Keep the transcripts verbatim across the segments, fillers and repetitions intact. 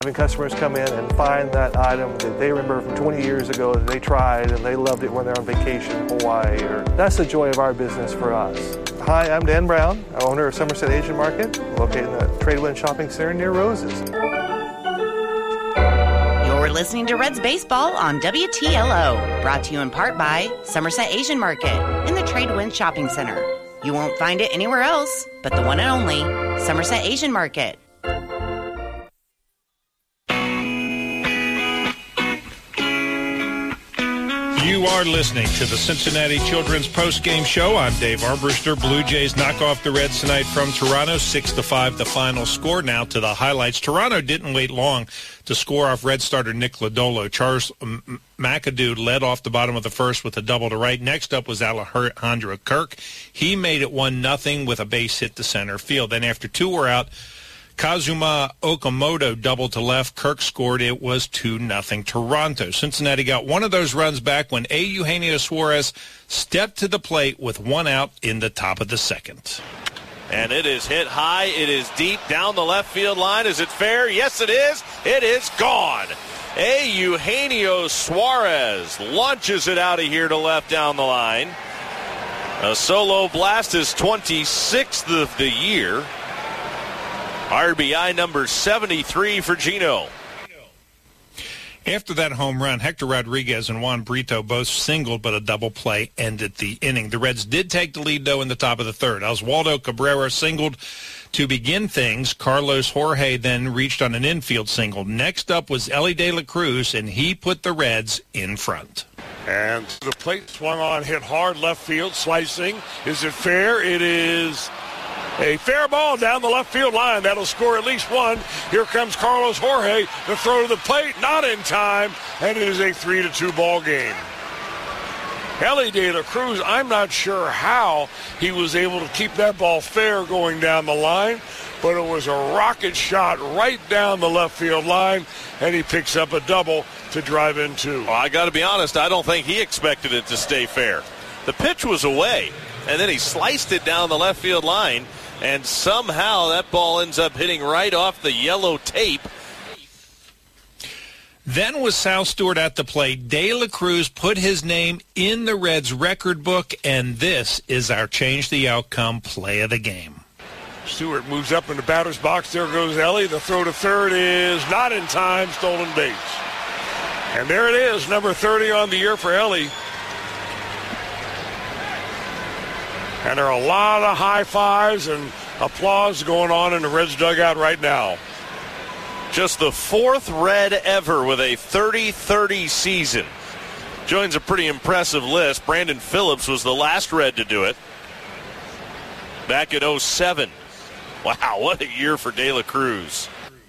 Having customers come in and find that item that they remember from twenty years ago that they tried and they loved it when they're on vacation in Hawaii. Or that's the joy of our business for us. Hi, I'm Dan Brown, owner of Somerset Asian Market, located in the Tradewind Shopping Center near Roses. You're listening to Reds Baseball on W T L O, brought to you in part by Somerset Asian Market in the Tradewind Shopping Center. You won't find it anywhere else but the one and only Somerset Asian Market. You are listening to the Cincinnati Children's Post-Game Show. I'm Dave Armbruster. Blue Jays knock off the Reds tonight from Toronto, six to five the final score. Now to the highlights. Toronto didn't wait long to score off Red starter Nick Lodolo. Charles McAdoo led off the bottom of the first with a double to right. Next up was Alejandro Kirk. He made it one nothing with a base hit to center field. Then after two were out, Kazuma Okamoto doubled to left. Kirk scored. It was two nothing Toronto. Cincinnati got one of those runs back when A. Eugenio Suarez stepped to the plate with one out in the top of the second. And it is hit high. It is deep down the left field line. Is it fair? Yes, it is. It is gone. A. Eugenio Suarez launches it out of here to left down the line. A solo blast, is twenty-sixth of the year. R B I number seventy-three for Gino. After that home run, Hector Rodriguez and Juan Brito both singled, but a double play ended the inning. The Reds did take the lead, though, in the top of the third. Oswaldo Cabrera singled to begin things. Carlos Jorge then reached on an infield single. Next up was Elly De La Cruz, and he put the Reds in front. And the plate swung on, hit hard left field, slicing. Is it fair? It is a fair ball down the left field line. That'll score at least one. Here comes Carlos Jorge. The throw to the plate, not in time, and it is a three to two ball game. Elly De La Cruz, I'm not sure how he was able to keep that ball fair going down the line, but it was a rocket shot right down the left field line, and he picks up a double to drive in two. Well, I got to be honest, I don't think he expected it to stay fair. The pitch was away, and then he sliced it down the left field line, and somehow that ball ends up hitting right off the yellow tape. Then was Sal Stewart at the plate. De La Cruz put his name in the Reds record book, and this is our change the outcome play of the game. Stewart moves up in the batter's box. There goes Elly. The throw to third is not in time. Stolen base. And there it is, number thirty on the year for Elly. And there are a lot of high fives and applause going on in the Reds dugout right now. Just the fourth Red ever with a thirty thirty season. Joins a pretty impressive list. Brandon Phillips was the last Red to do it back in oh seven. Wow, what a year for De La Cruz.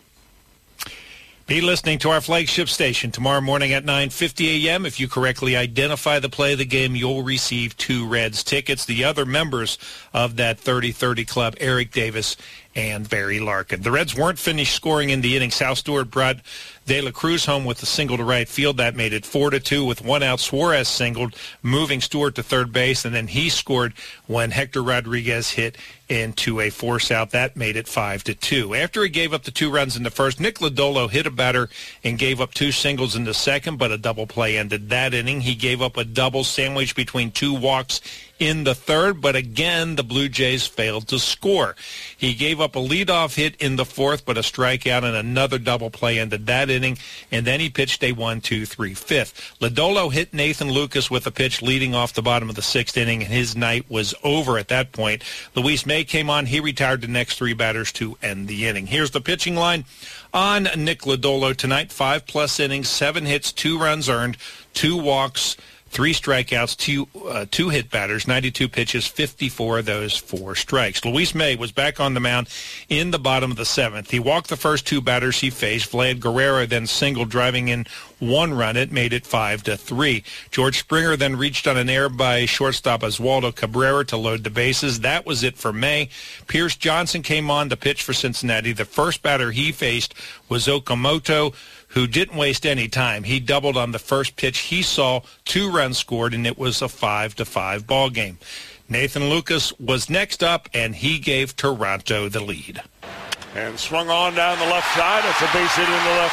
Be listening to our flagship station tomorrow morning at nine fifty a.m. If you correctly identify the play of the game, you'll receive two Reds tickets. The other members of that thirty thirty club, Eric Davis and Barry Larkin. The Reds weren't finished scoring in the inning. Sal Stewart brought De La Cruz home with a single to right field. That made it four to two with one out. Suarez singled, moving Stewart to third base, and then he scored when Hector Rodriguez hit into a force out. That made it five to two. After he gave up the two runs in the first, Nick Lodolo hit a batter and gave up two singles in the second, but a double play ended that inning. He gave up a double sandwich between two walks in the third, but again, the Blue Jays failed to score. He gave up a leadoff hit in the fourth, but a strikeout and another double play ended that inning, and then he pitched a one two three fifth. Lodolo hit Nathan Lucas with a pitch leading off the bottom of the sixth inning, and his night was over at that point. Luis May came on. He retired the next three batters to end the inning. Here's the pitching line on Nick Lodolo tonight. Five-plus innings, seven hits, two runs earned, two walks, three strikeouts, two uh, two hit batters, ninety-two pitches, fifty-four of those four strikes. Luis May was back on the mound in the bottom of the seventh. He walked the first two batters he faced. Vlad Guerrero then singled, driving in one run. It made it five to three. George Springer then reached on an error by shortstop Oswaldo Cabrera to load the bases. That was it for May. Pierce Johnson came on to pitch for Cincinnati. The first batter he faced was Okamoto, who didn't waste any time. He doubled on the first pitch he saw, two runs scored, and it was a five to five ball game. Nathan Lucas was next up, and he gave Toronto the lead. and swung on down the left side. It's a base hit in the left